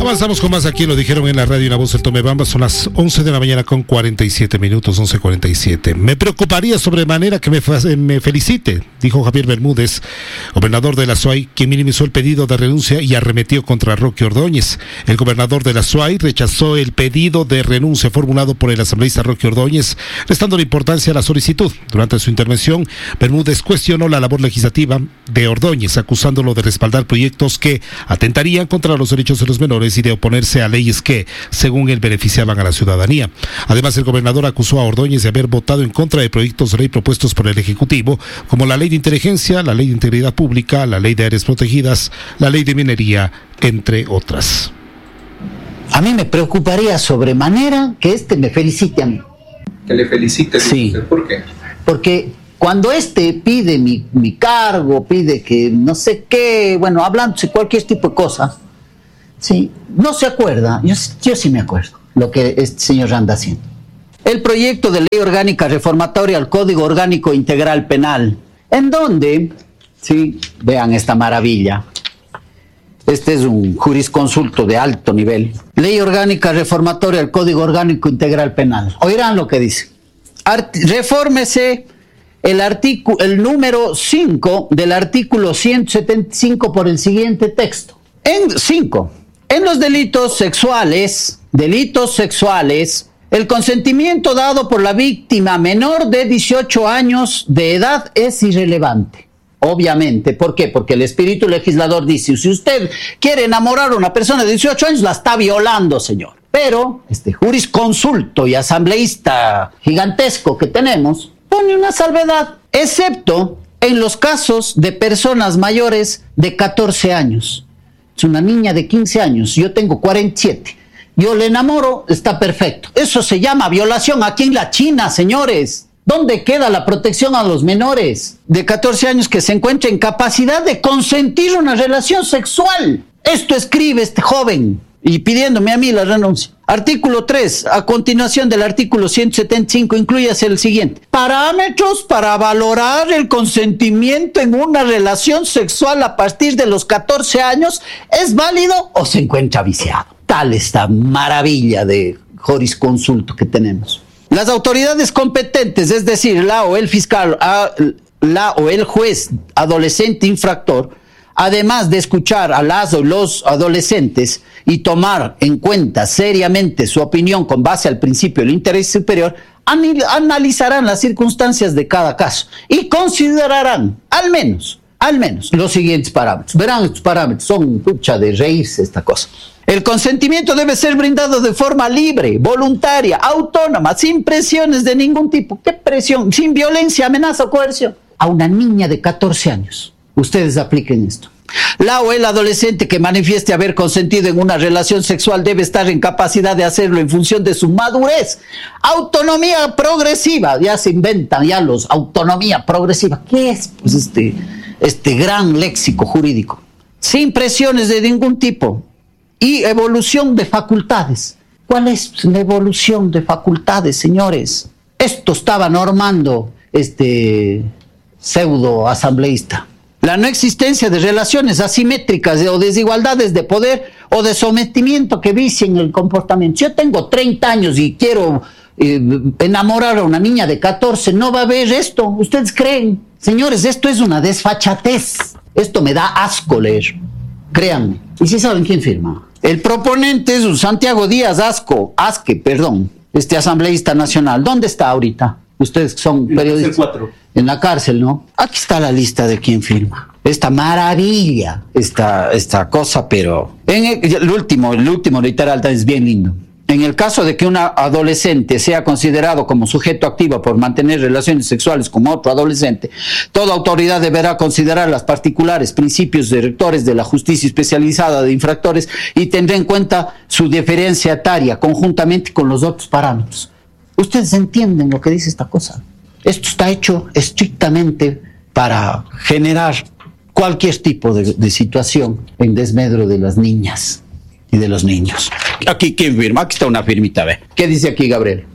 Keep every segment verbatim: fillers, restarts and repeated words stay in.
Avanzamos con más aquí, lo dijeron en la radio Una Voz del Tomebamba, son las once de la mañana con cuarenta y siete minutos, once cuarenta y siete. Me preocuparía sobremanera que me, me felicite, dijo Javier Bermúdez, gobernador de la S U A Y, quien minimizó el pedido de renuncia y arremetió contra Roque Ordóñez. El gobernador de la S U A Y rechazó el pedido de renuncia formulado por el asambleísta Roque Ordóñez, restando la importancia a la solicitud. Durante su intervención, Bermúdez cuestionó la labor legislativa de Ordóñez, acusándolo de respaldar proyectos que atentarían contra los derechos de los menores y de oponerse a leyes que, según él, beneficiaban a la ciudadanía. Además, el gobernador acusó a Ordóñez de haber votado en contra de proyectos de ley propuestos por el Ejecutivo, como la Ley de Inteligencia, la Ley de Integridad Pública, la Ley de Áreas Protegidas, la Ley de Minería, entre otras. A mí me preocuparía sobremanera que este me felicite a mí. Que le felicite. Sí. ¿Por qué? Porque cuando este pide mi, mi cargo, pide que no sé qué, bueno, hablándose cualquier tipo de cosas, sí, no se acuerda, yo, yo sí me acuerdo lo que este señor anda haciendo. El proyecto de ley orgánica reformatoria al Código Orgánico Integral Penal, en donde, sí, vean esta maravilla, este es un jurisconsulto de alto nivel, ley orgánica reformatoria al Código Orgánico Integral Penal. Oirán lo que dice. Art- refórmese el artículo, el número cinco del artículo ciento setenta y cinco por el siguiente texto. En cinco. En los delitos sexuales, delitos sexuales, el consentimiento dado por la víctima menor de dieciocho años de edad es irrelevante. Obviamente, ¿por qué? Porque el espíritu legislador dice, si usted quiere enamorar a una persona de dieciocho años, la está violando, señor. Pero este jurisconsulto y asambleísta gigantesco que tenemos pone una salvedad, excepto en los casos de personas mayores de catorce años. Es una niña de quince años, yo tengo cuarenta y siete. Yo le enamoro, está perfecto. Eso se llama violación aquí en la China, señores. ¿Dónde queda la protección a los menores de catorce años que se encuentran en capacidad de consentir una relación sexual? Esto escribe este joven y pidiéndome a mí la renuncia. Artículo tres, a continuación del artículo ciento setenta y cinco, incluyase el siguiente. Parámetros para valorar el consentimiento en una relación sexual a partir de los catorce años, ¿es válido o se encuentra viciado? Tal esta maravilla de jurisconsulto que tenemos. Las autoridades competentes, es decir, la o el fiscal, la o el juez adolescente infractor, además de escuchar a las o los adolescentes y tomar en cuenta seriamente su opinión con base al principio del interés superior, analizarán las circunstancias de cada caso y considerarán al menos, al menos los siguientes parámetros. Verán, estos parámetros son pucha de reírse esta cosa. El consentimiento debe ser brindado de forma libre, voluntaria, autónoma, sin presiones de ningún tipo. ¿Qué presión? Sin violencia, amenaza o coerción. A una niña de catorce años. Ustedes apliquen esto. La o el adolescente que manifieste haber consentido en una relación sexual debe estar en capacidad de hacerlo en función de su madurez. Autonomía progresiva. Ya se inventan ya los autonomía progresiva. ¿Qué es? Pues este, este gran léxico jurídico. Sin presiones de ningún tipo. Y evolución de facultades. ¿Cuál es la evolución de facultades, señores? Esto estaba normando este pseudo asambleísta. La no existencia de relaciones asimétricas o desigualdades de poder o de sometimiento que vicien el comportamiento. Si yo tengo treinta años y quiero eh, enamorar a una niña de catorce, no va a haber esto. ¿Ustedes creen? Señores, esto es una desfachatez. Esto me da asco leer. Créanme. ¿Y si saben quién firma? El proponente es un Santiago Díaz Asco, Asque, perdón, este asambleísta nacional. ¿Dónde está ahorita? Ustedes son periodistas. En la cárcel, ¿no? Aquí está la lista de quién firma. Esta maravilla, esta, esta cosa, pero... En el, el último, el último literal es bien lindo. En el caso de que un adolescente sea considerado como sujeto activo por mantener relaciones sexuales con otro adolescente, toda autoridad deberá considerar los particulares principios directores de la justicia especializada de infractores y tendrá en cuenta su diferencia etaria conjuntamente con los otros parámetros. ¿Ustedes entienden lo que dice esta cosa? Esto está hecho estrictamente para generar cualquier tipo de, de situación en desmedro de las niñas y de los niños. Aquí, ¿quién firma? Aquí está una firmita, ve. ¿Qué dice aquí, Gabriel?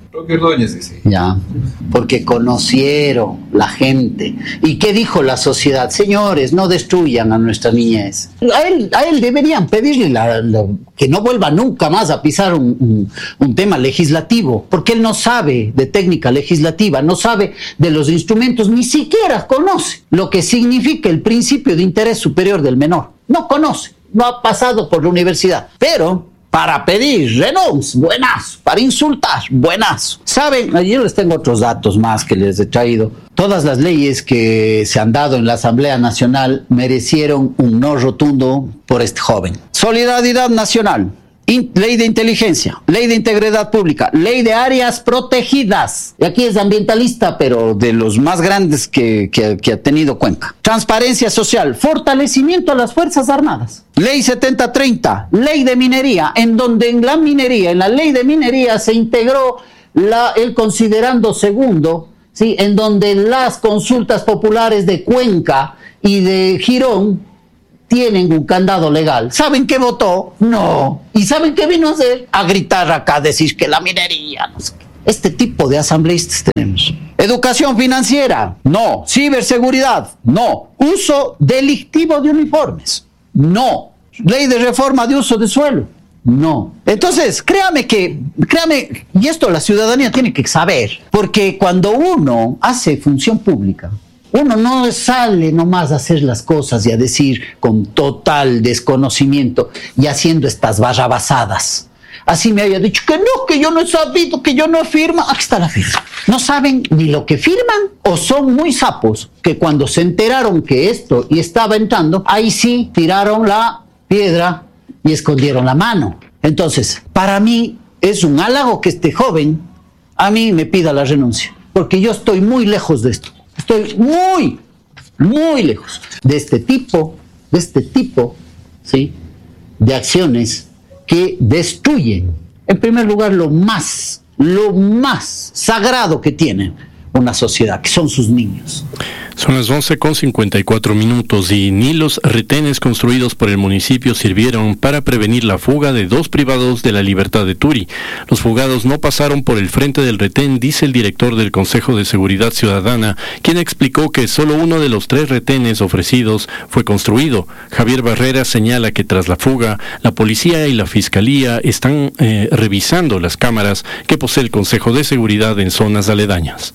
Roque Ordóñez dice. Ya, porque conocieron la gente. ¿Y qué dijo la sociedad? Señores, no destruyan a nuestra niñez. A él, a él deberían pedirle la, la, que no vuelva nunca más a pisar un, un, un tema legislativo, porque él no sabe de técnica legislativa, no sabe de los instrumentos, ni siquiera conoce lo que significa el principio de interés superior del menor. No conoce, no ha pasado por la universidad, pero para pedir renuncia, buenazo, para insultar, buenazo. Saben, yo les tengo otros datos más que les he traído. Todas las leyes que se han dado en la Asamblea Nacional merecieron un no rotundo por este joven. Solidaridad nacional, in, ley de inteligencia, ley de integridad pública, ley de áreas protegidas. Y aquí es ambientalista, pero de los más grandes que, que, que ha tenido Cuenca. Transparencia social, fortalecimiento a las Fuerzas Armadas. Ley setenta treinta, ley de minería, en donde en la minería, en la ley de minería se integró la, el considerando segundo, ¿sí? En donde las consultas populares de Cuenca y de Girón tienen un candado legal. ¿Saben qué votó? No. ¿Y saben qué vino a hacer? A gritar acá, a decir que la minería, no sé qué. Este tipo de asambleístas tenemos. Educación financiera, no. Ciberseguridad, no. Uso delictivo de uniformes, no. Ley de reforma de uso de suelo, no. Entonces, créame que, créame, y esto la ciudadanía tiene que saber, porque cuando uno hace función pública, uno no sale nomás a hacer las cosas y a decir con total desconocimiento y haciendo estas barrabasadas. Así me haya dicho que no, que yo no he sabido, que yo no firmo. Aquí está la firma. No saben ni lo que firman o son muy sapos que cuando se enteraron que esto y estaba entrando, ahí sí tiraron la piedra y escondieron la mano. Entonces, para mí es un halago que este joven a mí me pida la renuncia, porque yo estoy muy lejos de esto. Estoy muy, muy lejos de este tipo, de este tipo, ¿sí?, de acciones que destruyen, en primer lugar, lo más, lo más sagrado que tiene una sociedad, que son sus niños. Son las once con cincuenta y cuatro minutos y ni los retenes construidos por el municipio sirvieron para prevenir la fuga de dos privados de la libertad de Turi. Los fugados no pasaron por el frente del retén, dice el director del Consejo de Seguridad Ciudadana, quien explicó que solo uno de los tres retenes ofrecidos fue construido. Javier Barrera señala que tras la fuga, la policía y la fiscalía están eh, revisando las cámaras que posee el Consejo de Seguridad en zonas aledañas.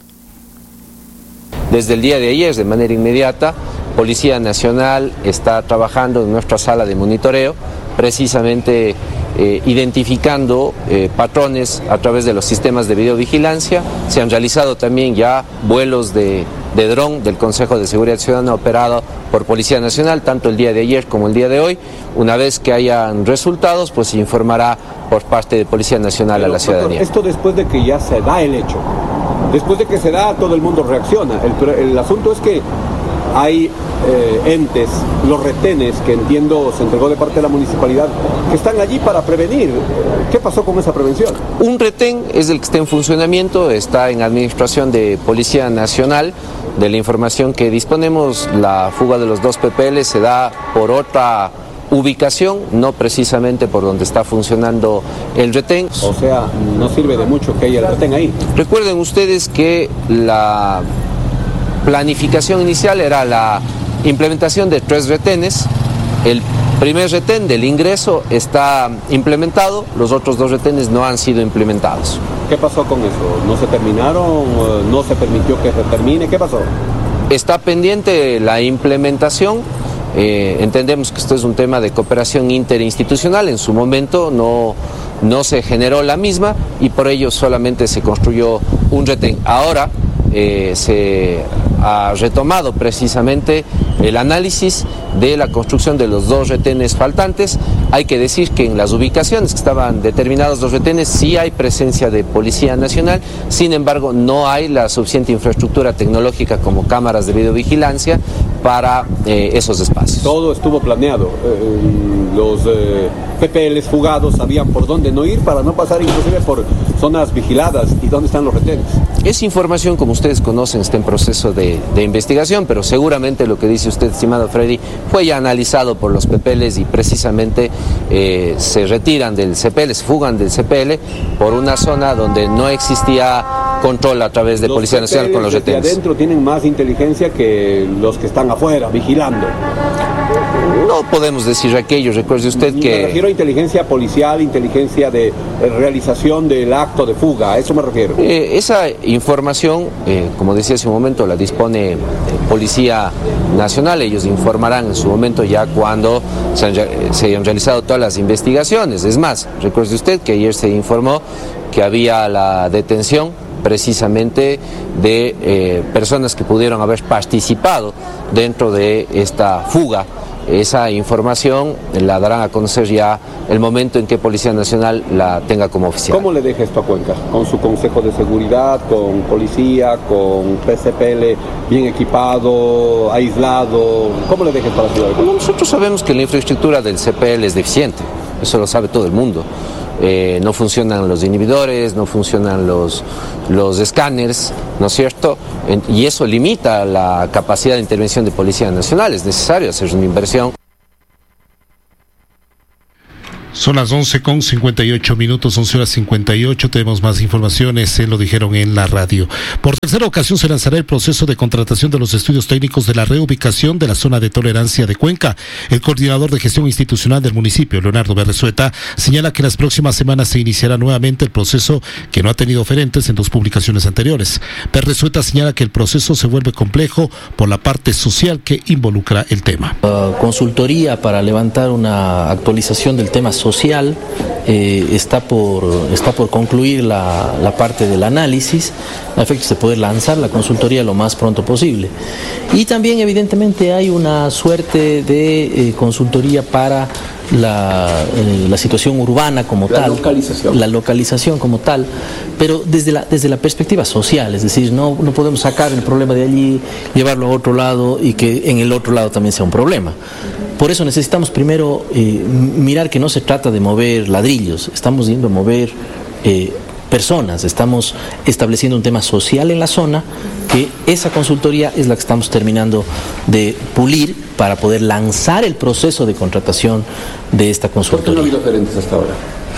Desde el día de ayer, de manera inmediata, Policía Nacional está trabajando en nuestra sala de monitoreo, precisamente eh, identificando eh, patrones a través de los sistemas de videovigilancia. Se han realizado también ya vuelos de, de dron del Consejo de Seguridad Ciudadana operado por Policía Nacional, tanto el día de ayer como el día de hoy. Una vez que hayan resultados, pues se informará por parte de Policía Nacional Pero, a la ciudadanía. Esto después de que ya se da el hecho. Después de que se da, todo el mundo reacciona. El, el asunto es que hay eh, entes, los retenes, que entiendo se entregó de parte de la municipalidad, que están allí para prevenir. ¿Qué pasó con esa prevención? Un retén es el que está en funcionamiento, está en administración de Policía Nacional. De la información que disponemos, la fuga de los dos P P L se da por otra ubicación, no precisamente por donde está funcionando el retén. O sea, no sirve de mucho que haya el retén ahí. Recuerden ustedes que la planificación inicial era la implementación de tres retenes. El primer retén del ingreso está implementado, los otros dos retenes no han sido implementados. ¿Qué pasó con eso? ¿No se terminaron? ¿No se permitió que se termine? ¿Qué pasó? Está pendiente la implementación. Eh, entendemos que esto es un tema de cooperación interinstitucional, en su momento no, no se generó la misma y por ello solamente se construyó un retén. Ahora eh, se ha retomado precisamente el análisis de la construcción de los dos retenes faltantes. Hay que decir que en las ubicaciones que estaban determinados los retenes sí hay presencia de Policía Nacional, sin embargo no hay la suficiente infraestructura tecnológica como cámaras de videovigilancia para eh, esos espacios. Todo estuvo planeado, eh, los eh, P P Ls fugados sabían por dónde no ir para no pasar inclusive por zonas vigiladas. ¿Y dónde están los retenes? Esa información, como ustedes conocen, está en proceso de, de investigación, pero seguramente lo que dice usted, estimado Freddy, fue ya analizado por los P P Ls y precisamente eh, se retiran del C P L, se fugan del C P L por una zona donde no existía control a través de los Policía Nacional con los retenes. Los adentro tienen más inteligencia que los que están afuera, vigilando. No podemos decir aquello, recuerde usted que... Me refiero a inteligencia policial, inteligencia de realización del acto de fuga, a eso me refiero. Eh, esa información, eh, como decía hace un momento, la dispone eh, Policía Nacional, ellos informarán en su momento ya cuando se, han, se hayan realizado todas las investigaciones. Es más, recuerde usted que ayer se informó que había la detención precisamente de eh, personas que pudieron haber participado dentro de esta fuga. Esa información la darán a conocer ya el momento en que Policía Nacional la tenga como oficial. ¿Cómo le deja esto a Cuenca? ¿Con su consejo de seguridad, con policía, con P C P L bien equipado, aislado? ¿Cómo le deja esto a la ciudad de Cuenca? Nosotros sabemos que la infraestructura del C P L es deficiente, eso lo sabe todo el mundo. Eh, no funcionan los inhibidores, no funcionan los, los escáneres, ¿no es cierto? En, y eso limita la capacidad de intervención de Policía Nacional, es necesario hacer una inversión. Son las once con cincuenta y ocho minutos, once horas cincuenta y ocho. Tenemos más informaciones, se lo dijeron en la radio. Por tercera ocasión se lanzará el proceso de contratación de los estudios técnicos de la reubicación de la zona de tolerancia de Cuenca. El coordinador de gestión institucional del municipio, Leonardo Berresueta, señala que en las próximas semanas se iniciará nuevamente el proceso que no ha tenido oferentes en dos publicaciones anteriores. Berresueta señala que el proceso se vuelve complejo por la parte social que involucra el tema. Uh, consultoría para levantar una actualización del tema social. social eh, está por está por concluir la, la parte del análisis a efectos de poder lanzar la consultoría lo más pronto posible. Y también evidentemente hay una suerte de eh, consultoría para la, eh, la situación urbana como la tal, localización. la localización como tal, pero desde la desde la perspectiva social, es decir, no, no podemos sacar el problema de allí, llevarlo a otro lado y que en el otro lado también sea un problema. Por eso necesitamos primero eh, mirar que no se trata de mover ladrillos, estamos yendo a mover eh, personas, estamos estableciendo un tema social en la zona, que esa consultoría es la que estamos terminando de pulir para poder lanzar el proceso de contratación de esta consultoría. ¿Por qué no ha habido gerentes hasta ahora?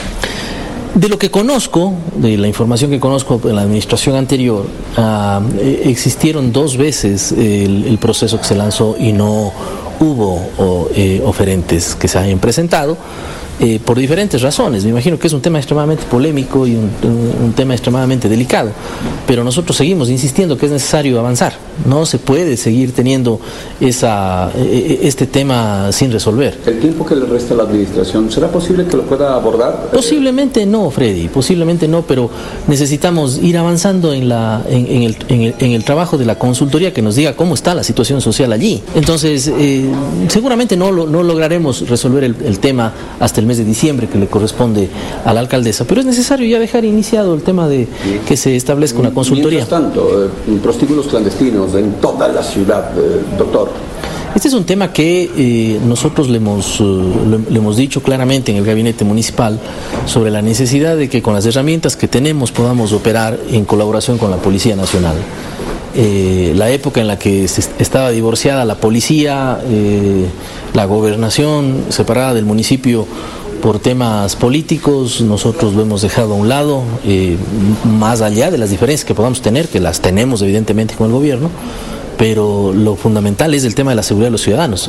De lo que conozco, de la información que conozco en la administración anterior, uh, existieron dos veces el, el proceso que se lanzó y no hubo o, eh, oferentes que se hayan presentado. Eh, por diferentes razones. Me imagino que es un tema extremadamente polémico y un, un, un tema extremadamente delicado, pero nosotros seguimos insistiendo que es necesario avanzar. No se puede seguir teniendo esa, este tema sin resolver. ¿El tiempo que le resta a la administración, será posible que lo pueda abordar? Posiblemente no, Freddy, posiblemente no, pero necesitamos ir avanzando en, la, en, en, el, en, el, en el trabajo de la consultoría que nos diga cómo está la situación social allí. Entonces, eh, seguramente no, lo, no lograremos resolver el, el tema hasta el mes de diciembre que le corresponde a la alcaldesa, pero es necesario ya dejar iniciado el tema de que se establezca una consultoría. Mientras tanto, eh, prostíbulos clandestinos en toda la ciudad, eh, doctor. Este es un tema que eh, nosotros le hemos, eh, le, le hemos dicho claramente en el gabinete municipal sobre la necesidad de que con las herramientas que tenemos podamos operar en colaboración con la Policía Nacional. Eh, la época en la que se estaba divorciada la policía, eh, la gobernación separada del municipio por temas políticos, nosotros lo hemos dejado a un lado, eh, más allá de las diferencias que podamos tener, que las tenemos evidentemente con el gobierno, pero lo fundamental es el tema de la seguridad de los ciudadanos.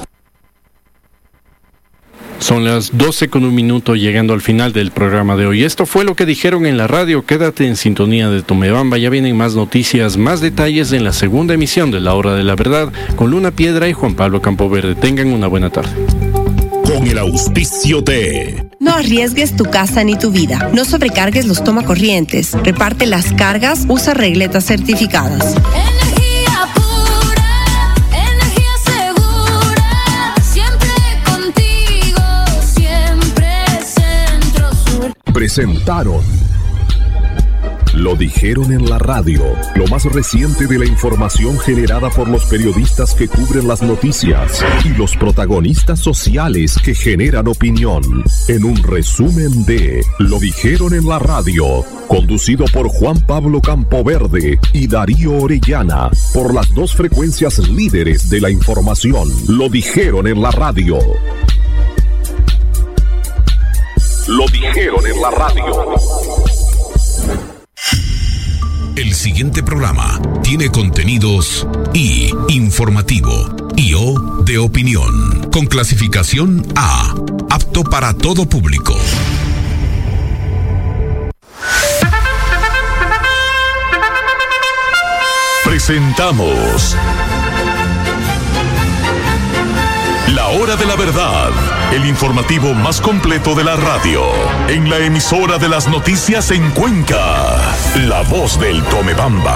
Son las doce con un minuto, llegando al final del programa de hoy. Esto fue lo que dijeron en la radio. Quédate en sintonía de Tomebamba. Ya vienen más noticias, más detalles en la segunda emisión de La Hora de la Verdad con Luna Piedra y Juan Pablo Campoverde. Tengan una buena tarde. Con el auspicio de... No arriesgues tu casa ni tu vida. No sobrecargues los tomacorrientes. Reparte las cargas. Usa regletas certificadas. Presentaron Lo dijeron en la radio, lo más reciente de la información generada por los periodistas que cubren las noticias y los protagonistas sociales que generan opinión. En un resumen de Lo dijeron en la radio, conducido por Juan Pablo Campoverde y Darío Orellana, por las dos frecuencias líderes de la información. Lo dijeron en la radio. Lo dijeron en la radio. El siguiente programa tiene contenidos I, informativo, y O, de opinión, con clasificación A, apto para todo público. Presentamos La Hora de la Verdad, el informativo más completo de la radio, en la emisora de las noticias en Cuenca, La Voz del Tomebamba.